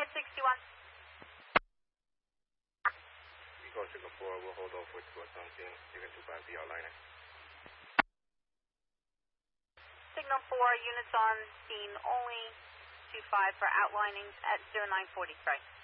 461. Eco Signal 4, we'll hold off with Sunken. You can 25 be outlining. Signal 4, units on scene only. 25 for outlinings at 0940, sorry.